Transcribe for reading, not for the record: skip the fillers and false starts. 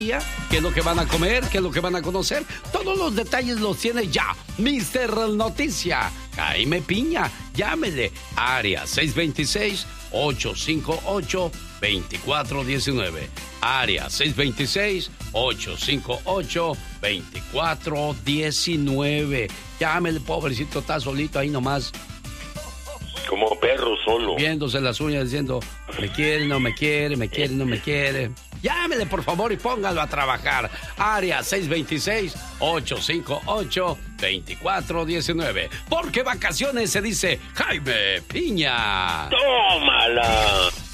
¿Qué es lo que van a comer? ¿Qué es lo que van a conocer? Todos los detalles los tiene ya Mr. Noticia, Jaime Piña. Llámele, área 626-858-2419. Área 626-858-2419. Llámele, pobrecito, está solito ahí nomás. Como perro solo. Viéndose las uñas diciendo, me quiere, no me quiere, me quiere, no me quiere. Llámele, por favor, y póngalo a trabajar. Área 626-858-2419. Porque vacaciones se dice Jaime Piña. ¡Tómala!